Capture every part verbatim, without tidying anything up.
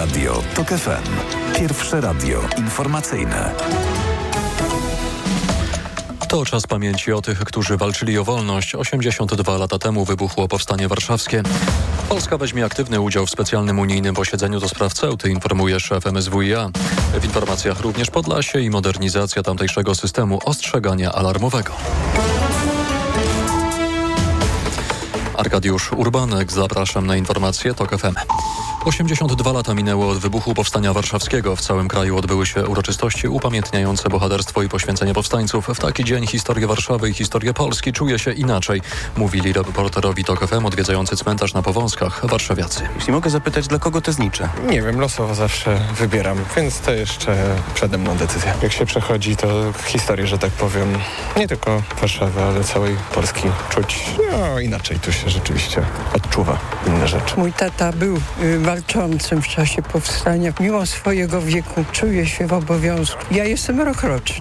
Radio TOK F M. Pierwsze radio informacyjne. To czas pamięci o tych, którzy walczyli o wolność. osiemdziesiąt dwa lata temu wybuchło Powstanie Warszawskie. Polska weźmie aktywny udział w specjalnym unijnym posiedzeniu do spraw Ceuty, informuje szef M S W i A. W informacjach również Podlasie i modernizacja tamtejszego systemu ostrzegania alarmowego. Arkadiusz Urbanek, zapraszam na informacje TOK F M. osiemdziesiąt dwa lata minęło od wybuchu Powstania Warszawskiego. W całym kraju odbyły się uroczystości upamiętniające bohaterstwo i poświęcenie powstańców. W taki dzień historię Warszawy i historię Polski czuje się inaczej, mówili reporterowi TOK F M odwiedzający cmentarz na Powązkach warszawiacy. Jeśli mogę zapytać, dla kogo to znicze? Nie wiem, losowo zawsze wybieram, więc to jeszcze przede mną decyzja. Jak się przechodzi, to historię, że tak powiem, nie tylko Warszawy, ale całej Polski czuć, no inaczej tu się rzeczywiście odczuwa inne rzeczy. Mój tata był y, walczącym w czasie powstania. Mimo swojego wieku czuje się w obowiązku. Ja jestem rokroczny.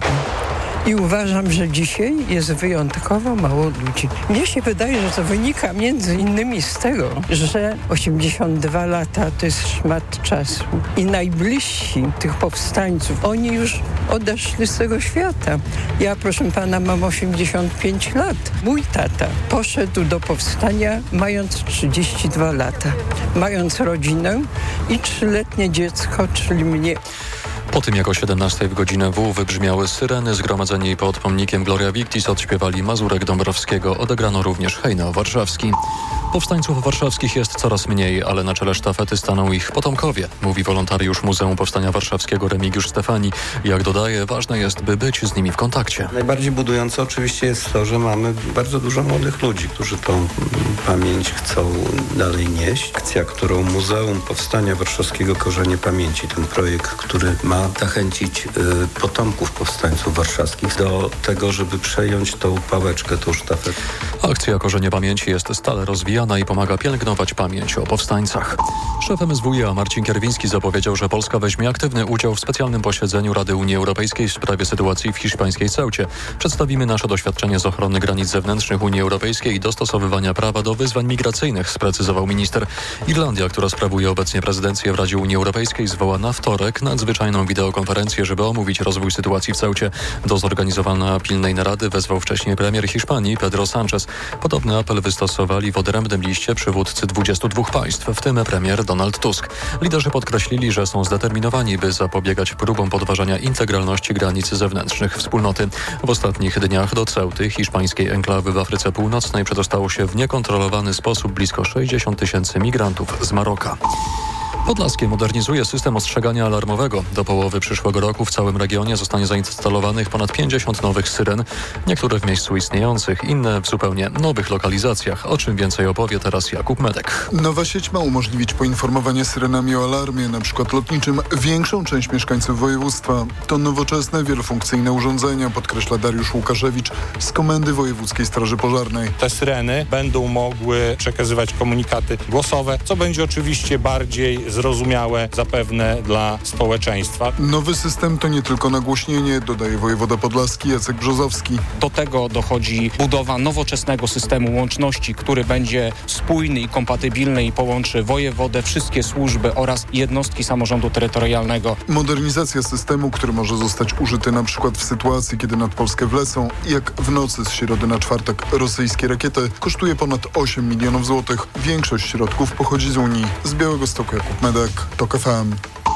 I uważam, że dzisiaj jest wyjątkowo mało ludzi. Mnie się wydaje, że to wynika między innymi z tego, że osiemdziesiąt dwa lata to jest szmat czasu. I najbliżsi tych powstańców, oni już odeszli z tego świata. Ja, proszę pana, mam osiemdziesiąt pięć lat. Mój tata poszedł do powstania mając trzydzieści dwa lata. Mając rodzinę i trzyletnie dziecko, czyli mnie. Po tym jak o siedemnastej w godzinę W wybrzmiały syreny, zgromadzeni pod pomnikiem Gloria Victis odśpiewali Mazurek Dąbrowskiego, odegrano również hejnał warszawski. Powstańców warszawskich jest coraz mniej, ale na czele sztafety staną ich potomkowie, mówi wolontariusz Muzeum Powstania Warszawskiego Remigiusz Stefani. Jak dodaje, ważne jest, by być z nimi w kontakcie. Najbardziej budujące oczywiście jest to, że mamy bardzo dużo młodych ludzi, którzy tą pamięć chcą dalej nieść. Akcja, którą Muzeum Powstania Warszawskiego Korzenie Pamięci, ten projekt, który ma zachęcić y, potomków powstańców warszawskich do tego, żeby przejąć tą pałeczkę, tą sztafetę. Akcja Korzenie Pamięci jest stale rozwijana i pomaga pielęgnować pamięć o powstańcach. Szef M S W i A Marcin Kierwiński zapowiedział, że Polska weźmie aktywny udział w specjalnym posiedzeniu Rady Unii Europejskiej w sprawie sytuacji w hiszpańskiej Ceucie. Przedstawimy nasze doświadczenie z ochrony granic zewnętrznych Unii Europejskiej i dostosowywania prawa do wyzwań migracyjnych, sprecyzował minister. Irlandia, która sprawuje obecnie prezydencję w Radzie Unii Europejskiej, zwoła na wtorek nadzwyczajną wideokonferencję, żeby omówić rozwój sytuacji w Ceucie. Do zorganizowania pilnej narady wezwał wcześniej premier Hiszpanii Pedro Sánchez. Podobny apel wystosowali w odrębnym liście przywódcy dwudziestu dwóch państw, w tym premier Donald Tusk. Liderzy podkreślili, że są zdeterminowani, by zapobiegać próbom podważania integralności granic zewnętrznych wspólnoty. W ostatnich dniach do Ceuty, hiszpańskiej enklawy w Afryce Północnej, przedostało się w niekontrolowany sposób blisko sześćdziesiąt tysięcy migrantów z Maroka. Podlaskie modernizuje system ostrzegania alarmowego. Do połowy przyszłego roku w całym regionie zostanie zainstalowanych ponad pięćdziesiąt nowych syren. Niektóre w miejscu istniejących, inne w zupełnie nowych lokalizacjach. O czym więcej opowie teraz Jakub Medek. Nowa sieć ma umożliwić poinformowanie syrenami o alarmie, na przykład lotniczym, większą część mieszkańców województwa. To nowoczesne, wielofunkcyjne urządzenia, podkreśla Dariusz Łukaszewicz z Komendy Wojewódzkiej Straży Pożarnej. Te syreny będą mogły przekazywać komunikaty głosowe, co będzie oczywiście bardziej zrozumiałe zapewne dla społeczeństwa. Nowy system to nie tylko nagłośnienie, dodaje wojewoda podlaski Jacek Brzozowski. Do tego dochodzi budowa nowoczesnego systemu łączności, który będzie spójny i kompatybilny i połączy wojewodę, wszystkie służby oraz jednostki samorządu terytorialnego. Modernizacja systemu, który może zostać użyty na przykład w sytuacji, kiedy nad Polskę wlecą, jak w nocy z środy na czwartek, rosyjskie rakiety, kosztuje ponad osiem milionów złotych. Większość środków pochodzi z Unii. Z Białegostoku Jakub Medek, TOK F M.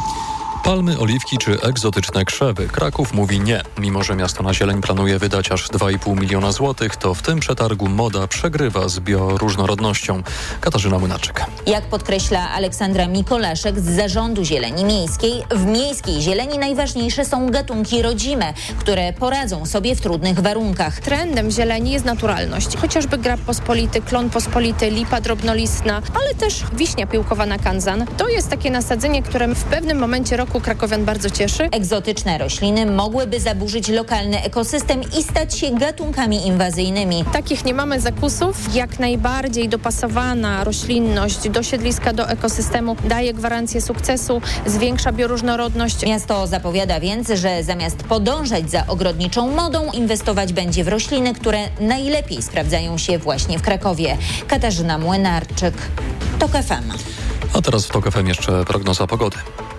Palmy, oliwki czy egzotyczne krzewy. Kraków mówi nie. Mimo że miasto na zieleń planuje wydać aż dwa i pół miliona złotych, to w tym przetargu moda przegrywa z bioróżnorodnością. Katarzyna Młynarczyk. Jak podkreśla Aleksandra Mikolaszek z Zarządu Zieleni Miejskiej, w miejskiej zieleni najważniejsze są gatunki rodzime, które poradzą sobie w trudnych warunkach. Trendem zieleni jest naturalność. Chociażby grab pospolity, klon pospolity, lipa drobnolistna, ale też wiśnia piłkowana kanzan. To jest takie nasadzenie, które w pewnym momencie roku kilku krakowian bardzo cieszy. Egzotyczne rośliny mogłyby zaburzyć lokalny ekosystem i stać się gatunkami inwazyjnymi. Takich nie mamy zakusów. Jak najbardziej dopasowana roślinność do siedliska, do ekosystemu daje gwarancję sukcesu, zwiększa bioróżnorodność. Miasto zapowiada więc, że zamiast podążać za ogrodniczą modą, inwestować będzie w rośliny, które najlepiej sprawdzają się właśnie w Krakowie. Katarzyna Młynarczyk, TOK F M. A teraz w TOK F M jeszcze prognoza pogody.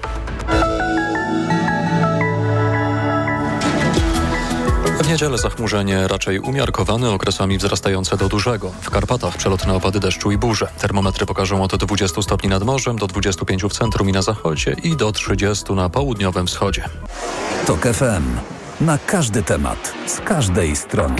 W niedzielę zachmurzenie raczej umiarkowane, okresami wzrastające do dużego. W Karpatach przelotne opady deszczu i burze. Termometry pokażą od dwudziestu stopni nad morzem, do dwudziestu pięciu w centrum i na zachodzie i do trzydziestu na południowym wschodzie. TOK F M. Na każdy temat, z każdej strony.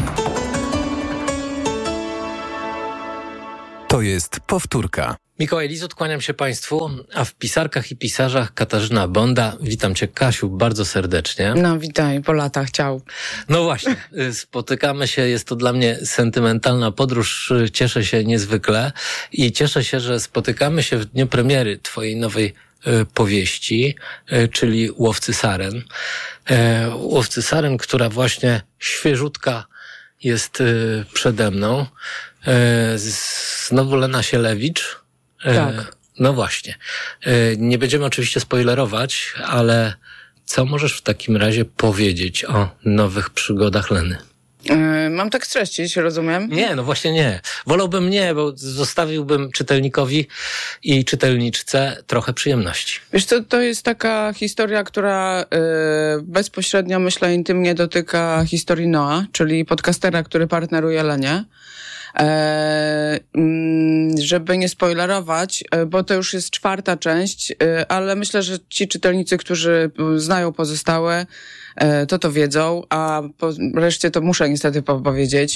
To jest powtórka. Mikołaj Lizut, kłaniam się Państwu, a w Pisarkach i Pisarzach Katarzyna Bonda. Witam Cię, Kasiu, bardzo serdecznie. No witaj, po latach, ciao. No właśnie, spotykamy się, jest to dla mnie sentymentalna podróż, cieszę się niezwykle i cieszę się, że spotykamy się w dniu premiery Twojej nowej y, powieści, y, czyli Łowcy Saren. Y, Łowcy Saren, która właśnie świeżutka jest y, przede mną. Y, znowu Lena Sielewicz. Tak. No właśnie. Nie będziemy oczywiście spoilerować, ale co możesz w takim razie powiedzieć o nowych przygodach Leny? Yy, mam tak streścić, rozumiem? Nie, no właśnie nie. Wolałbym nie, bo zostawiłbym czytelnikowi i czytelniczce trochę przyjemności. Wiesz co, to jest taka historia, która yy, bezpośrednio, myślę, intymnie dotyka historii Noa, czyli podcastera, który partneruje Lenie. E, żeby nie spoilerować, bo to już jest czwarta część, ale myślę, że ci czytelnicy, którzy znają pozostałe, to to wiedzą, a po reszcie to muszę niestety powiedzieć.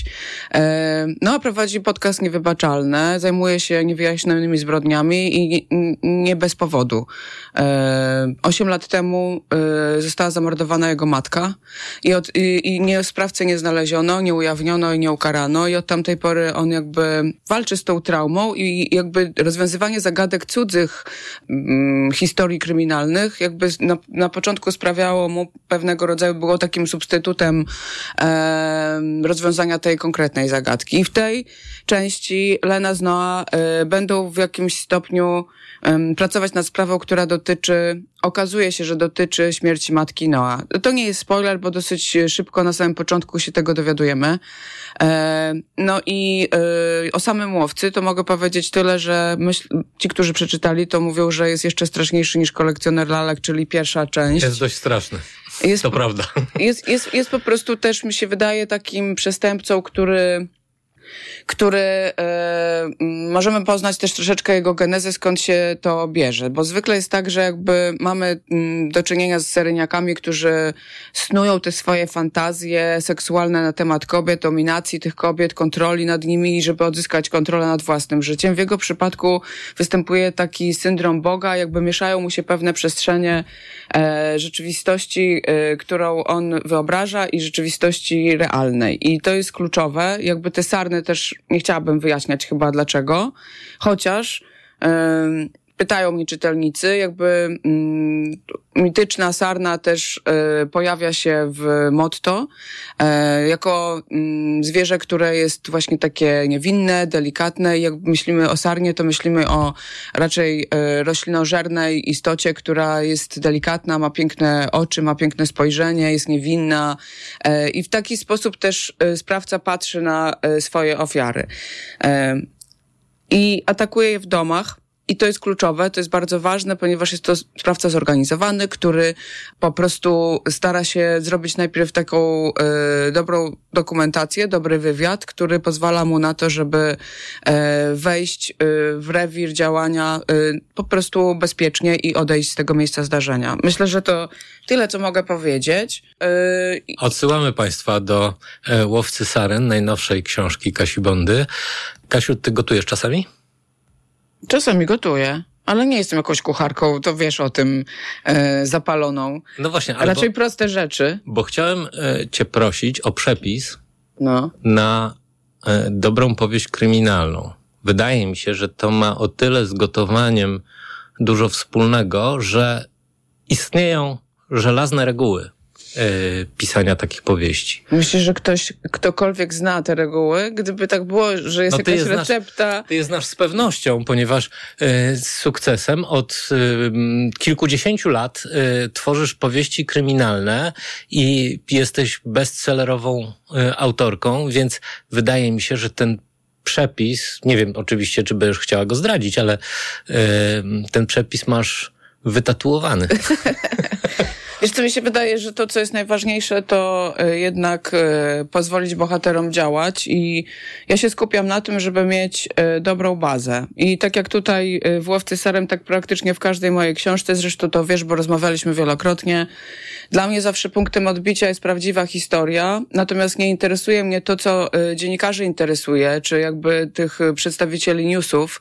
No, a prowadzi podcast Niewybaczalny, zajmuje się niewyjaśnionymi zbrodniami i nie bez powodu. Osiem lat temu została zamordowana jego matka i, od, i, i nie, sprawcę nie znaleziono, nie ujawniono i nie ukarano i od tamtej pory on jakby walczy z tą traumą i jakby rozwiązywanie zagadek cudzych mm, historii kryminalnych jakby na, na początku sprawiało mu pewnego rodzaju, było takim substytutem e, rozwiązania tej konkretnej zagadki. I w tej części Lena z Noa e, będą w jakimś stopniu e, pracować nad sprawą, która dotyczy, okazuje się, że dotyczy śmierci matki Noa. To nie jest spoiler, bo dosyć szybko na samym początku się tego dowiadujemy. E, no i e, o samym Łowcy to mogę powiedzieć tyle, że myśl, ci, którzy przeczytali, to mówią, że jest jeszcze straszniejszy niż Kolekcjoner Lalek, czyli pierwsza część. Jest dość straszny. Jest, to prawda. Jest, jest, jest po prostu też, mi się wydaje, takim przestępcą, który... który e, możemy poznać też troszeczkę jego genezę, skąd się to bierze. Bo zwykle jest tak, że jakby mamy m, do czynienia z seryjniakami, którzy snują te swoje fantazje seksualne na temat kobiet, dominacji tych kobiet, kontroli nad nimi, żeby odzyskać kontrolę nad własnym życiem. W jego przypadku występuje taki syndrom Boga, jakby mieszają mu się pewne przestrzenie e, rzeczywistości, e, którą on wyobraża i rzeczywistości realnej. I to jest kluczowe. Jakby te sarny też nie chciałabym wyjaśniać chyba dlaczego, chociaż yy, pytają mnie czytelnicy, jakby yy, mityczna sarna też yy, pojawia się w motto yy, jako yy, zwierzę, które jest właśnie takie niewinne, delikatne i jak myślimy o sarnie, to myślimy o raczej yy, roślinożernej istocie, która jest delikatna, ma piękne oczy, ma piękne spojrzenie, jest niewinna yy, i w taki sposób też yy, sprawca patrzy na yy, swoje ofiary yy, i atakuje je w domach. I to jest kluczowe, to jest bardzo ważne, ponieważ jest to sprawca zorganizowany, który po prostu stara się zrobić najpierw taką e, dobrą dokumentację, dobry wywiad, który pozwala mu na to, żeby e, wejść e, w rewir działania e, po prostu bezpiecznie i odejść z tego miejsca zdarzenia. Myślę, że to tyle, co mogę powiedzieć. E, Odsyłamy Państwa do e, Łowcy Saren, najnowszej książki Kasi Bondy. Kasiu, ty gotujesz czasami? Czasami gotuję, ale nie jestem jakąś kucharką, to wiesz o tym, e, zapaloną. No właśnie, ale raczej bo, proste rzeczy. Bo chciałem e, cię prosić o przepis no. na e, dobrą powieść kryminalną. Wydaje mi się, że to ma o tyle z gotowaniem dużo wspólnego, że istnieją żelazne reguły pisania takich powieści. Myślisz, że ktoś, ktokolwiek zna te reguły? Gdyby tak było, że jest no ty jakaś je recepta... Znasz, ty je znasz z pewnością, ponieważ y, z sukcesem od y, kilkudziesięciu lat y, tworzysz powieści kryminalne i jesteś bestsellerową y, autorką, więc wydaje mi się, że ten przepis, nie wiem oczywiście, czy będziesz chciała go zdradzić, ale y, ten przepis masz wytatuowany. Wiesz co, mi się wydaje, że to, co jest najważniejsze, to jednak pozwolić bohaterom działać i ja się skupiam na tym, żeby mieć dobrą bazę. I tak jak tutaj w Łowcy Sarem, tak praktycznie w każdej mojej książce, zresztą to wiesz, bo rozmawialiśmy wielokrotnie, dla mnie zawsze punktem odbicia jest prawdziwa historia, natomiast nie interesuje mnie to, co dziennikarzy interesuje, czy jakby tych przedstawicieli newsów,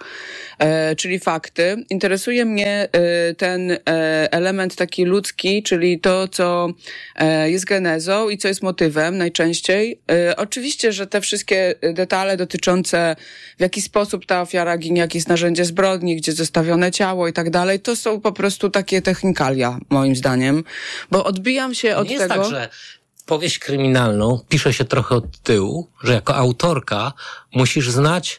czyli fakty. Interesuje mnie ten element taki ludzki, czyli to, co jest genezą i co jest motywem najczęściej. Oczywiście, że te wszystkie detale dotyczące w jaki sposób ta ofiara ginie, jakie jest narzędzie zbrodni, gdzie zostawione ciało i tak dalej, to są po prostu takie technikalia, moim zdaniem, bo odbijam się od Nie jest tego... tak, że powieść kryminalną pisze się trochę od tyłu, że jako autorka musisz znać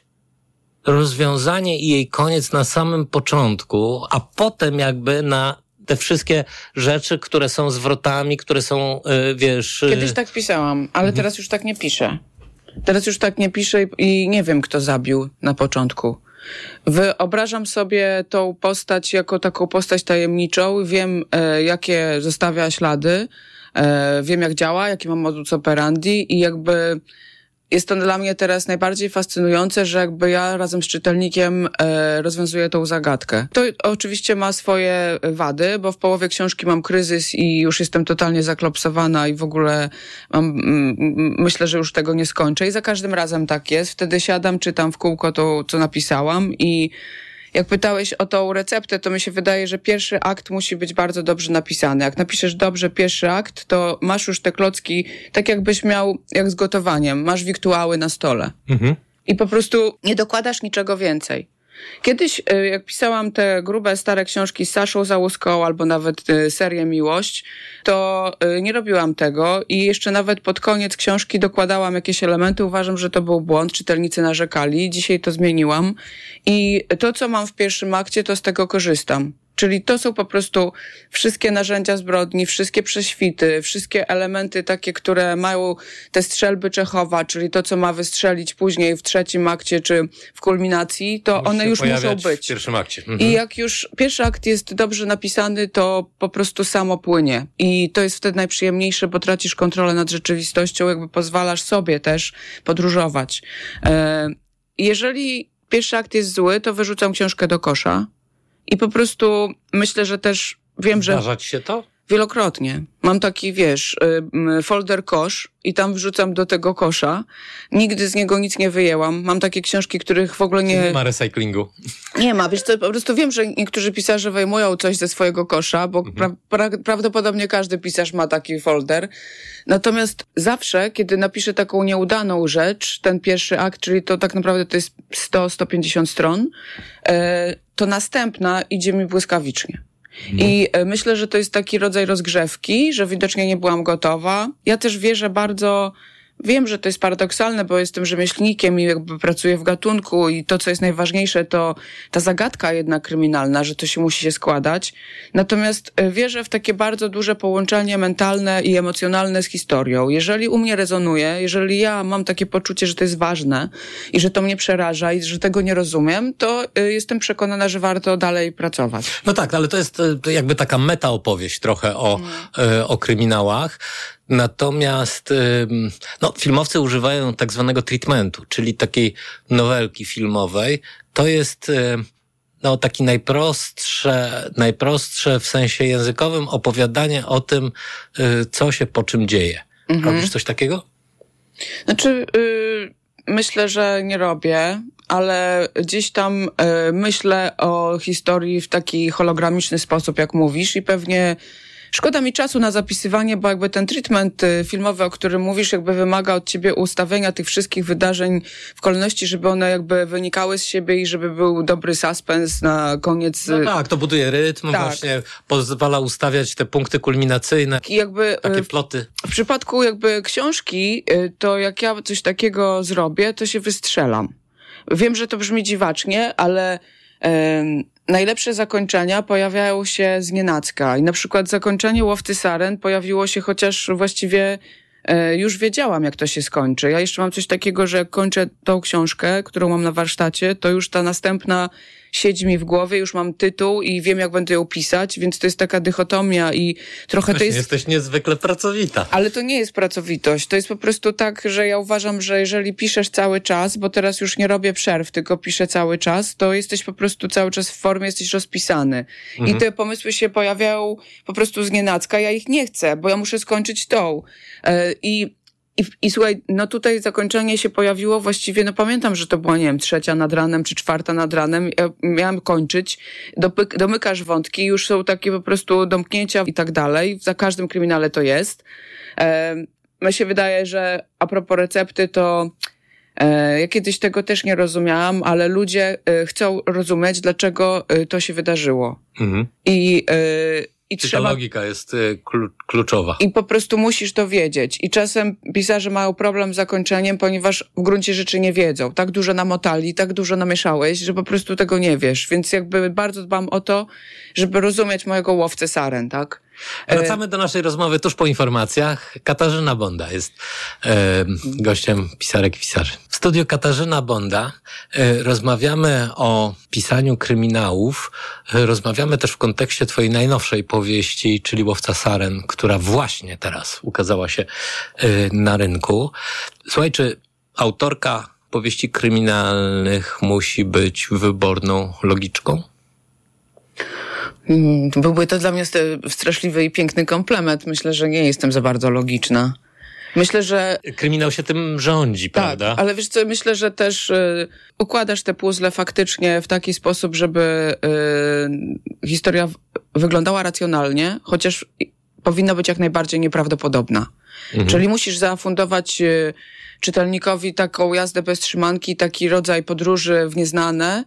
rozwiązanie i jej koniec na samym początku, a potem jakby na te wszystkie rzeczy, które są zwrotami, które są, yy, wiesz... Yy... Kiedyś tak pisałam, ale mhm. teraz już tak nie piszę. Teraz już tak nie piszę i, i nie wiem, kto zabił na początku. Wyobrażam sobie tą postać jako taką postać tajemniczą, wiem, e, jakie zostawia ślady, e, wiem, jak działa, jaki ma modus operandi i jakby... Jest to dla mnie teraz najbardziej fascynujące, że jakby ja razem z czytelnikiem e, rozwiązuję tą zagadkę. To oczywiście ma swoje wady, bo w połowie książki mam kryzys i już jestem totalnie zaklopsowana i w ogóle mam, m, myślę, że już tego nie skończę i za każdym razem tak jest. Wtedy siadam, czytam w kółko to, co napisałam i jak pytałeś o tą receptę, to mi się wydaje, że pierwszy akt musi być bardzo dobrze napisany. Jak napiszesz dobrze pierwszy akt, to masz już te klocki, tak jakbyś miał, jak z gotowaniem, masz wiktuały na stole. Mhm. I po prostu nie dokładasz niczego więcej. Kiedyś, jak pisałam te grube, stare książki z Saszą Załuską albo nawet serię Miłość, to nie robiłam tego i jeszcze nawet pod koniec książki dokładałam jakieś elementy. Uważam, że to był błąd, czytelnicy narzekali. Dzisiaj to zmieniłam i to, co mam w pierwszym akcie, to z tego korzystam. Czyli to są po prostu wszystkie narzędzia zbrodni, wszystkie prześwity, wszystkie elementy takie, które mają te strzelby Czechowa, czyli to, co ma wystrzelić później w trzecim akcie czy w kulminacji, to Musi one już muszą być. W pierwszym akcie. Mhm. I jak już pierwszy akt jest dobrze napisany, to po prostu samo płynie. I to jest wtedy najprzyjemniejsze, bo tracisz kontrolę nad rzeczywistością, jakby pozwalasz sobie też podróżować. Jeżeli pierwszy akt jest zły, to wyrzucam książkę do kosza. I po prostu myślę, że też wiem, że... Zdarzać się to? Wielokrotnie. Mam taki, wiesz, folder kosz i tam wrzucam do tego kosza. Nigdy z niego nic nie wyjęłam. Mam takie książki, których w ogóle nie... Nie ma recyklingu. Nie ma, wiesz co, po prostu wiem, że niektórzy pisarze wyjmują coś ze swojego kosza, bo mhm. pra- pra- prawdopodobnie każdy pisarz ma taki folder. Natomiast zawsze, kiedy napiszę taką nieudaną rzecz, ten pierwszy akt, czyli to tak naprawdę to jest sto do stu pięćdziesięciu stron, e, to następna idzie mi błyskawicznie. I myślę, że to jest taki rodzaj rozgrzewki, że widocznie nie byłam gotowa. Ja też wierzę bardzo, wiem, że to jest paradoksalne, bo jestem rzemieślnikiem i jakby pracuję w gatunku i to, co jest najważniejsze, to ta zagadka jednak kryminalna, że to się musi się składać. Natomiast wierzę w takie bardzo duże połączenie mentalne i emocjonalne z historią. Jeżeli u mnie rezonuje, jeżeli ja mam takie poczucie, że to jest ważne i że to mnie przeraża i że tego nie rozumiem, to jestem przekonana, że warto dalej pracować. No tak, ale to jest jakby taka metaopowieść trochę o, hmm. o kryminałach. Natomiast no, filmowcy używają tak zwanego treatmentu, czyli takiej nowelki filmowej. To jest no, taki najprostsze, najprostsze w sensie językowym opowiadanie o tym, co się po czym dzieje. Mhm. Robisz coś takiego? Znaczy, yy, myślę, że nie robię, ale gdzieś tam yy, myślę o historii w taki hologramiczny sposób, jak mówisz i pewnie szkoda mi czasu na zapisywanie, bo jakby ten treatment filmowy, o którym mówisz, jakby wymaga od ciebie ustawienia tych wszystkich wydarzeń w kolejności, żeby one jakby wynikały z siebie i żeby był dobry suspens na koniec. No tak, to buduje rytm, tak. właśnie pozwala ustawiać te punkty kulminacyjne, I jakby takie ploty. W przypadku jakby książki, to jak ja coś takiego zrobię, to się wystrzelam. Wiem, że to brzmi dziwacznie, ale e, najlepsze zakończenia pojawiają się znienacka. I na przykład zakończenie Łowcy Saren pojawiło się, chociaż właściwie e, już wiedziałam, jak to się skończy. Ja jeszcze mam coś takiego, że jak kończę tą książkę, którą mam na warsztacie, to już ta następna siedzi mi w głowie, już mam tytuł i wiem, jak będę ją pisać, więc to jest taka dychotomia i trochę Właśnie, to jest... jesteś niezwykle pracowita. Ale to nie jest pracowitość, to jest po prostu tak, że ja uważam, że jeżeli piszesz cały czas, bo teraz już nie robię przerw, tylko piszę cały czas, to jesteś po prostu cały czas w formie, jesteś rozpisany. Mhm. I te pomysły się pojawiają po prostu znienacka, ja ich nie chcę, bo ja muszę skończyć tą. I I, I słuchaj, no tutaj zakończenie się pojawiło właściwie, no pamiętam, że to była, nie wiem, trzecia nad ranem, czy czwarta nad ranem. Ja miałam kończyć, dopyk, domykasz wątki, już są takie po prostu domknięcia i tak dalej. Za każdym kryminale to jest. E, mi się wydaje, że a propos recepty, to e, ja kiedyś tego też nie rozumiałam, ale ludzie e, chcą rozumieć, dlaczego e, to się wydarzyło. Mhm. I e, I Czy trzeba... ta logika jest y, klu- kluczowa. I po prostu musisz to wiedzieć. I czasem pisarze mają problem z zakończeniem, ponieważ w gruncie rzeczy nie wiedzą. Tak dużo namotali, tak dużo namieszałeś, że po prostu tego nie wiesz. Więc jakby bardzo dbam o to, żeby rozumieć mojego Łowcę Saren, tak? Wracamy do naszej rozmowy tuż po informacjach. Katarzyna Bonda jest e, gościem Pisarek i Pisarzy. W studiu Katarzyna Bonda e, rozmawiamy o pisaniu kryminałów. E, rozmawiamy też w kontekście twojej najnowszej powieści, czyli Łowca Saren, która właśnie teraz ukazała się e, na rynku. Słuchaj, czy autorka powieści kryminalnych musi być wyborną logiczką? Byłby to dla mnie straszliwy i piękny komplement. Myślę, że nie jestem za bardzo logiczna. Myślę, że... Kryminał się tym rządzi, tak, prawda? Ale wiesz co, myślę, że też y, układasz te puzzle faktycznie w taki sposób, żeby y, historia w- wyglądała racjonalnie, chociaż powinna być jak najbardziej nieprawdopodobna. Mhm. Czyli musisz zafundować y, czytelnikowi taką jazdę bez trzymanki, taki rodzaj podróży w nieznane,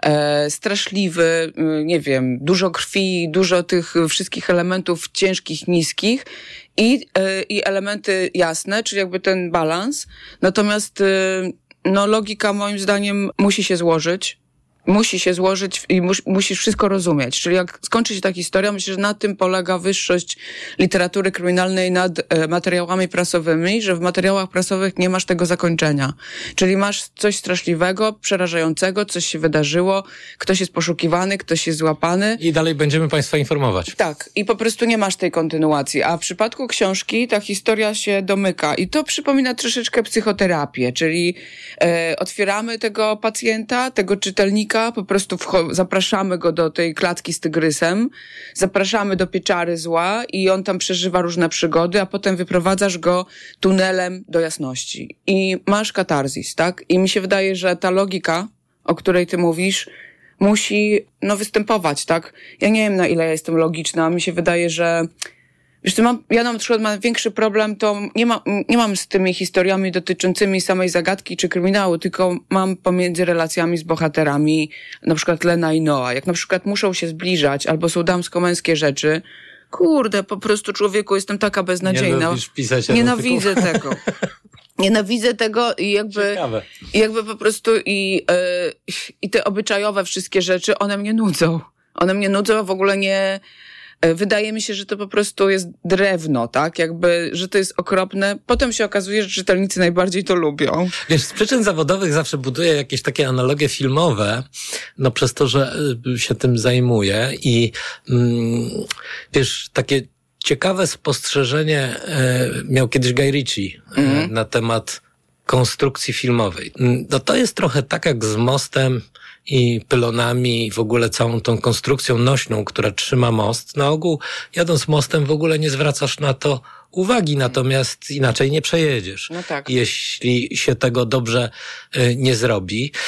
e, straszliwy, y, nie wiem, dużo krwi, dużo tych wszystkich elementów ciężkich, niskich i, y, i elementy jasne, czyli jakby ten balans. Natomiast y, no, logika moim zdaniem musi się złożyć. Musi się złożyć i mus, musisz wszystko rozumieć. Czyli jak skończy się ta historia, myślę, że na tym polega wyższość literatury kryminalnej nad e, materiałami prasowymi, że w materiałach prasowych nie masz tego zakończenia. Czyli masz coś straszliwego, przerażającego, coś się wydarzyło, ktoś jest poszukiwany, ktoś jest złapany. I dalej będziemy Państwa informować. Tak. I po prostu nie masz tej kontynuacji. A w przypadku książki ta historia się domyka. I to przypomina troszeczkę psychoterapię, czyli e, otwieramy tego pacjenta, tego czytelnika, po prostu wcho- zapraszamy go do tej klatki z tygrysem, zapraszamy do pieczary zła i on tam przeżywa różne przygody, a potem wyprowadzasz go tunelem do jasności. I masz katarzis, tak? I mi się wydaje, że ta logika, o której ty mówisz, musi, no, występować, tak? Ja nie wiem, na ile ja jestem logiczna. Mi się wydaje, że wiesz co, mam, ja na przykład mam większy problem, to nie, ma, nie mam z tymi historiami dotyczącymi samej zagadki czy kryminału, tylko mam pomiędzy relacjami z bohaterami, na przykład Lena i Noa. Jak na przykład muszą się zbliżać, albo są damsko-męskie rzeczy, kurde, po prostu człowieku, jestem taka beznadziejna. Nie lubisz pisać Nienawidzę tego. Nienawidzę tego i jakby, i jakby po prostu i, yy, i te obyczajowe wszystkie rzeczy, one mnie nudzą. One mnie nudzą, a w ogóle nie... Wydaje mi się, że to po prostu jest drewno, tak? Jakby, że to jest okropne. Potem się okazuje, że czytelnicy najbardziej to lubią. Wiesz, z przyczyn zawodowych zawsze buduję jakieś takie analogie filmowe, no przez to, że się tym zajmuję i mm, wiesz, takie ciekawe spostrzeżenie e, miał kiedyś Guy Ritchie e, mm. na temat konstrukcji filmowej. No to jest trochę tak jak z mostem i pylonami i w ogóle całą tą konstrukcją nośną, która trzyma most. Na ogół jadąc mostem w ogóle nie zwracasz na to uwagi, natomiast inaczej nie przejedziesz. No tak. Jeśli się tego dobrze y, nie zrobi.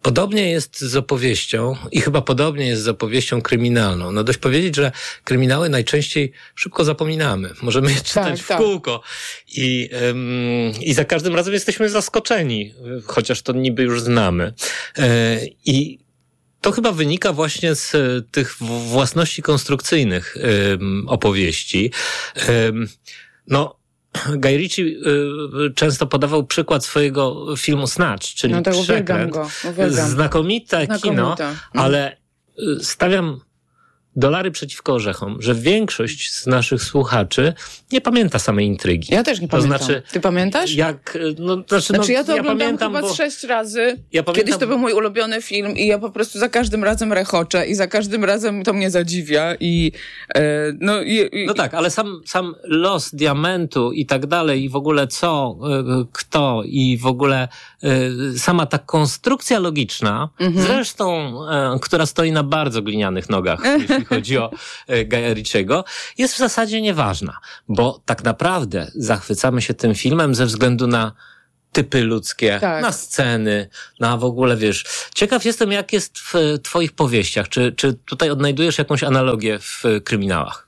Podobnie jest z opowieścią i chyba podobnie jest z opowieścią kryminalną. No dość powiedzieć, że kryminały najczęściej szybko zapominamy. Możemy je czytać tak, w tak. kółko i, ym, i za każdym razem jesteśmy zaskoczeni, chociaż to niby już znamy. Yy, I to chyba wynika właśnie z tych własności konstrukcyjnych ym, opowieści. Ym, no Guy Ritchie y, często podawał przykład swojego filmu Snatch, czyli no to uwielbiam Przekręt. go. Uwielbiam. Znakomite, Znakomite kino, mm. ale y, stawiam dolary przeciwko orzechom, że większość z naszych słuchaczy nie pamięta samej intrygi. Ja też nie to pamiętam. Znaczy, Ty pamiętasz? Jak, no, znaczy, znaczy no, ja to ja oglądam pamiętam, chyba bo... z sześć razy. Ja pamiętam... Kiedyś to był mój ulubiony film i ja po prostu za każdym razem rechoczę i za każdym razem to mnie zadziwia i e, no i, i... No tak, ale sam, sam los diamentu i tak dalej i w ogóle co, y, kto i w ogóle y, sama ta konstrukcja logiczna, mhm. zresztą, y, która stoi na bardzo glinianych nogach, jeśli chodzi o Guya Ritchiego, jest w zasadzie nieważna, bo tak naprawdę zachwycamy się tym filmem ze względu na typy ludzkie, tak. na sceny, na w ogóle, wiesz. Ciekaw jestem, jak jest w twoich powieściach. Czy, czy tutaj odnajdujesz jakąś analogię w kryminałach?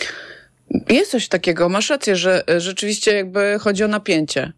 Jest coś takiego. Masz rację, że rzeczywiście jakby chodzi o napięcie.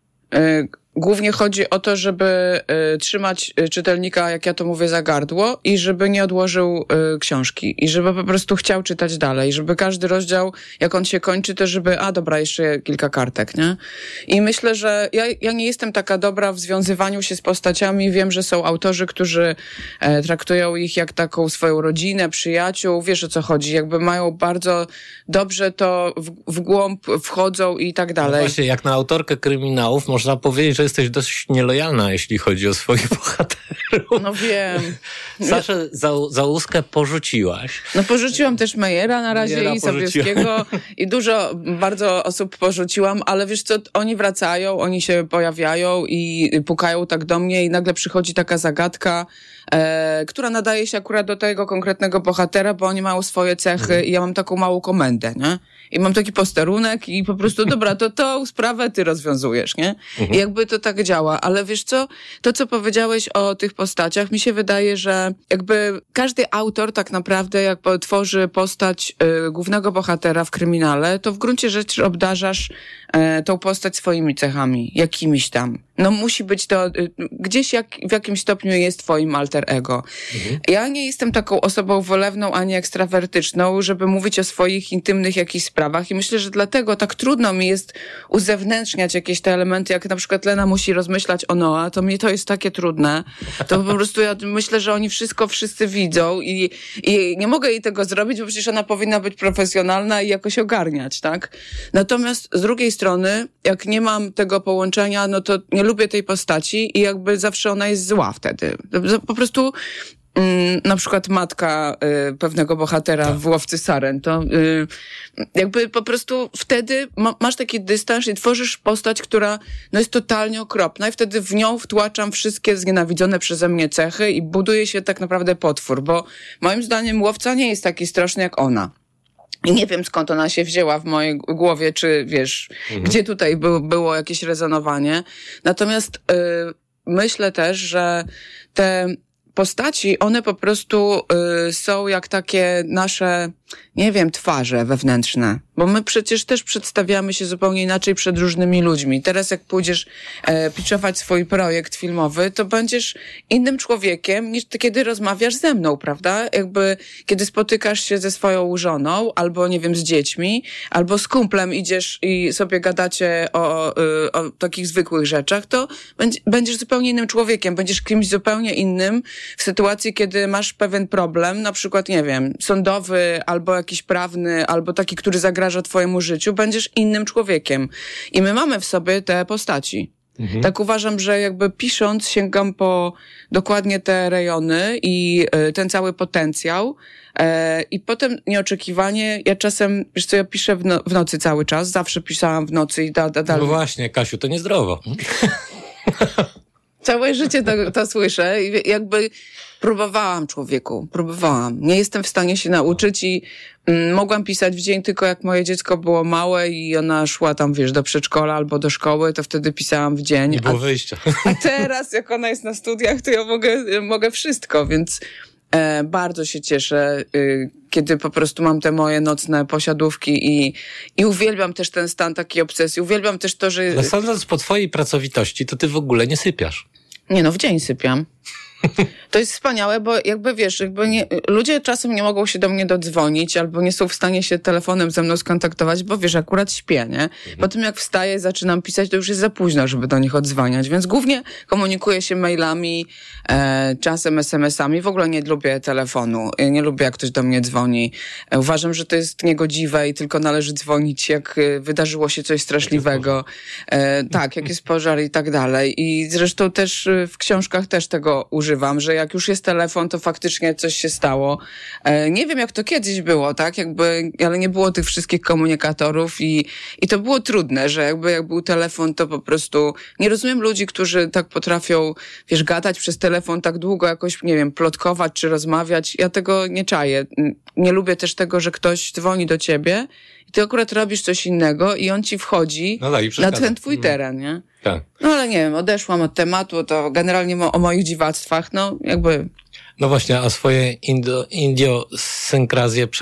Głównie chodzi o to, żeby y, trzymać czytelnika, jak ja to mówię, za gardło i żeby nie odłożył y, książki i żeby po prostu chciał czytać dalej, żeby każdy rozdział, jak on się kończy, to żeby, a dobra, jeszcze kilka kartek, nie? I myślę, że ja, ja nie jestem taka dobra w związywaniu się z postaciami. Wiem, że są autorzy, którzy e, traktują ich jak taką swoją rodzinę, przyjaciół. Wiesz, o co chodzi. Jakby mają bardzo dobrze to w, w głąb wchodzą i tak dalej. No właśnie, jak na autorkę kryminałów można powiedzieć, że jesteś dość nielojalna, jeśli chodzi o swoich bohaterów. No wiem. Saszę za, Załuskę porzuciłaś. No porzuciłam też Mejera na razie Mejera i Sobieskiego i dużo, bardzo osób porzuciłam, ale wiesz co, oni wracają, oni się pojawiają i pukają tak do mnie i nagle przychodzi taka zagadka, e, która nadaje się akurat do tego konkretnego bohatera, bo oni mają swoje cechy hmm. i ja mam taką małą komendę, nie? I mam taki posterunek i po prostu, dobra, to tą sprawę ty rozwiązujesz, nie? Mhm. I jakby to tak działa. Ale wiesz co? To, co powiedziałeś o tych postaciach, mi się wydaje, że jakby każdy autor tak naprawdę, jak tworzy postać y, głównego bohatera w kryminale, to w gruncie rzeczy obdarzasz y, tą postać swoimi cechami, jakimiś tam. No musi być to, y, gdzieś jak, w jakimś stopniu jest twoim alter ego. Mhm. Ja nie jestem taką osobą wylewną ani ekstrawertyczną, żeby mówić o swoich intymnych jakichś sprawach i myślę, że dlatego tak trudno mi jest uzewnętrzniać jakieś te elementy, jak na przykład Lena musi rozmyślać o Noa, to mnie to jest takie trudne. To po prostu ja myślę, że oni wszystko wszyscy widzą i, i nie mogę jej tego zrobić, bo przecież ona powinna być profesjonalna i jakoś ogarniać, tak? Natomiast z drugiej strony, jak nie mam tego połączenia, no to nie lubię tej postaci i jakby zawsze ona jest zła wtedy. Po prostu na przykład matka y, pewnego bohatera tak. w Łowcy Saren, to y, jakby po prostu wtedy ma, masz taki dystans i tworzysz postać, która no jest totalnie okropna i wtedy w nią wtłaczam wszystkie znienawidzone przeze mnie cechy i buduje się tak naprawdę potwór, bo moim zdaniem Łowca nie jest taki straszny jak ona. I nie wiem, skąd ona się wzięła w mojej głowie, czy wiesz, mhm. gdzie tutaj by, było jakieś rezonowanie. Natomiast y, myślę też, że te postaci, one po prostu y, są jak takie nasze, nie wiem, twarze wewnętrzne. Bo my przecież też przedstawiamy się zupełnie inaczej przed różnymi ludźmi. Teraz jak pójdziesz e, pitchować swój projekt filmowy, to będziesz innym człowiekiem niż ty, kiedy rozmawiasz ze mną, prawda? Jakby kiedy spotykasz się ze swoją żoną, albo nie wiem, z dziećmi, albo z kumplem idziesz i sobie gadacie o, o, o takich zwykłych rzeczach, to będzie, będziesz zupełnie innym człowiekiem. Będziesz kimś zupełnie innym w sytuacji, kiedy masz pewien problem, na przykład, nie wiem, sądowy, albo jakiś prawny, albo taki, który zagraża twojemu życiu, będziesz innym człowiekiem. I my mamy w sobie te postaci. Mhm. Tak uważam, że jakby pisząc sięgam po dokładnie te rejony i y, ten cały potencjał y, i potem nieoczekiwanie, ja czasem, wiesz co, ja piszę w, no, w nocy cały czas, zawsze pisałam w nocy i da, da, da. No właśnie, Kasiu, to niezdrowo. Całe życie to, to słyszę i jakby próbowałam, człowieku, próbowałam. Nie jestem w stanie się nauczyć i mm, mogłam pisać w dzień tylko jak moje dziecko było małe i ona szła tam, wiesz, do przedszkola albo do szkoły, to wtedy pisałam w dzień. Nie było a, wyjścia. A teraz, jak ona jest na studiach, to ja mogę, mogę wszystko, więc e, bardzo się cieszę, y, kiedy po prostu mam te moje nocne posiadówki i, i uwielbiam też ten stan takiej obsesji. Uwielbiam też to, że... Ale sądząc po twojej pracowitości, to ty w ogóle nie sypiasz. Nie no, w dzień sypiam. To jest wspaniałe, bo jakby wiesz, jakby nie, ludzie czasem nie mogą się do mnie dodzwonić albo nie są w stanie się telefonem ze mną skontaktować, bo wiesz, akurat śpię, nie? Potem jak wstaję, zaczynam pisać, to już jest za późno, żeby do nich odzwaniać, więc głównie komunikuję się mailami, e, czasem es em esami. W ogóle nie lubię telefonu, nie lubię jak ktoś do mnie dzwoni. E, uważam, że to jest niegodziwe i tylko należy dzwonić, jak e, wydarzyło się coś straszliwego. E, tak, jak jest pożar i tak dalej. I zresztą też e, w książkach też tego używam. że jak już jest telefon, to faktycznie coś się stało. E, nie wiem, jak to kiedyś było, tak? Jakby, ale nie było tych wszystkich komunikatorów i, i to było trudne, że jakby jak był telefon, to po prostu nie rozumiem ludzi, którzy tak potrafią, wiesz, gadać przez telefon tak długo, jakoś, nie wiem, plotkować czy rozmawiać. Ja tego nie czaję. Nie lubię też tego, że ktoś dzwoni do ciebie i ty akurat robisz coś innego i on ci wchodzi no tak, na ten twój teren, nie? Tak. No ale nie wiem, odeszłam od tematu, to generalnie mo- o moich dziwactwach, no jakby... No właśnie, a swoje indo- idiosynkrazje